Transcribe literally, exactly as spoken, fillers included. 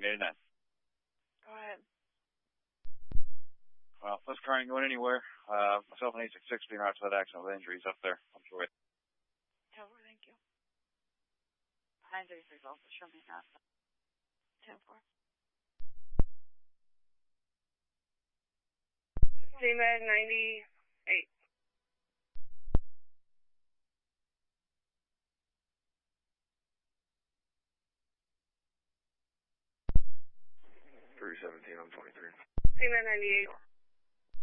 eighty-nine. Go ahead. Well, this car ain't going anywhere. Uh, myself and eight six six being out to that accident with injuries up there. I'm sure. Over, thank you. nine thirty-six also, show me now. ten four. C Med ninety-eight. three seventeen on twenty-three. C Med ninety-eight.